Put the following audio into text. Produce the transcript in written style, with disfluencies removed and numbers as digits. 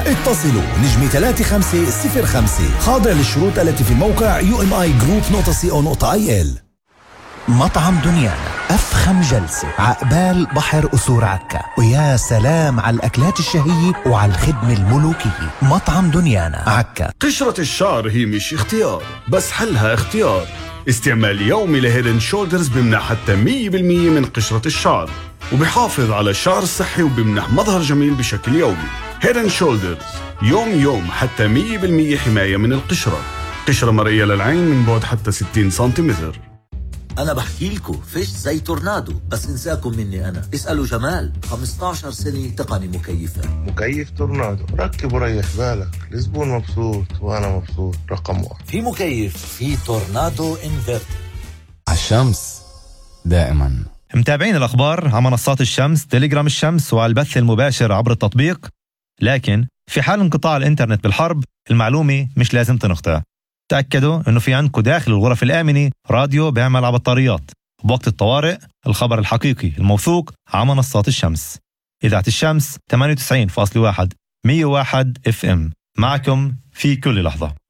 اتصلوا نجمة 3505 خاضع للشروط التي في الموقع umigroup.co.il. مطعم دنيانا أفخم جلسة عقبال بحر قصور عكا، ويا سلام على الأكلات الشهية وعلى الخدمة الملوكية. مطعم دنيانا عكا. قشرة الشعر هي مش اختيار، بس حلها اختيار. استعمال يومي لهيدن شولدرز بمنح حتى 100% من قشرة الشعر، وبحافظ على الشعر الصحي وبمنح مظهر جميل بشكل يومي. هيدن شولدرز يوم حتى 100% حماية من القشرة. قشرة مرئية للعين من بعد حتى 60 سنتيمتر. أنا بحكي لكم فيش زي تورنادو، بس انساكم مني أنا. اسألوا جمال، 15 سنة تقني مكيفة. مكيف تورنادو، ركب وريح بالك، الزبون مبسوط وأنا مبسوط. رقم 1 في مكيف في تورنادو انفرتر. الشمس دائما. متابعين الأخبار على منصات الشمس، تليجرام الشمس، وعلى البث المباشر عبر التطبيق. لكن في حال انقطاع الإنترنت بالحرب، المعلومة مش لازم تنقطع. تأكدوا أنه في عندكم داخل الغرف الآمنة راديو بيعمل على بطاريات. بوقت الطوارئ الخبر الحقيقي الموثوق على منصات الشمس. إذاعة الشمس 98.1 101 FM، معكم في كل لحظة.